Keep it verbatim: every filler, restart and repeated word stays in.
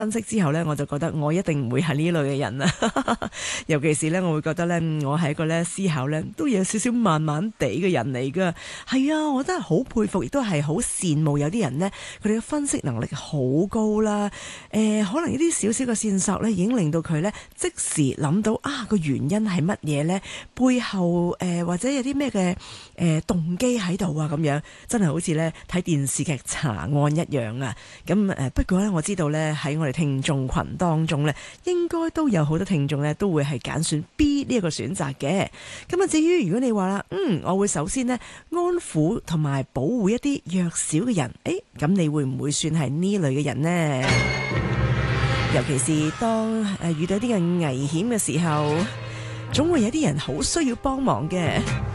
分析之後呢，我就覺得我一定唔會係呢類嘅人啦。尤其是呢，我會覺得呢，我係一個呢思考呢都有少少慢慢地嘅人嚟噶。係啊，我真係好佩服，亦都係好羨慕有啲人呢，佢哋嘅分析能力好高啦。誒、呃，可能一啲少少嘅線索呢，已經令到佢呢即時諗到啊個原因係乜嘢呢？背後誒、呃、或者有啲咩嘅誒動機喺度啊咁樣，真係好似呢睇電視劇查案一樣啊。咁誒、呃、不過呢，我知道呢，喺我哋聽眾群當中呢，應該都有好多聽眾呢，都會係揀選 B 呢一個選擇嘅。咁啊，至於如果你話啦，嗯，我會首先呢，安撫同埋保護一啲弱小嘅人，誒，咁你會唔會算係呢類嘅人呢？尤其是當誒遇到啲嘅危險嘅時候，總會有啲人好需要幫忙嘅。